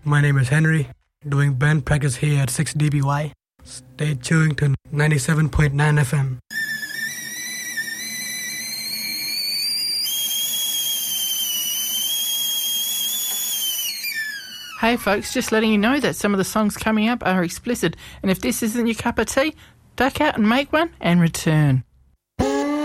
My name is Henry, doing band practice here at 6dBY. Stay tuned to 97.9 FM. Hey folks, just letting you know that some of the songs coming up are explicit, and if this isn't your cup of tea, duck out and make one and return.